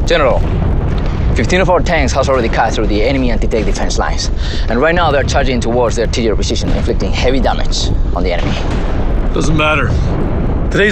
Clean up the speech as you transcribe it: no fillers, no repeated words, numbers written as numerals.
General, 15 of our tanks has already cut through the enemy anti-tank defense lines. And right now they're charging towards the artillery position, inflicting heavy damage on the enemy. Doesn't matter.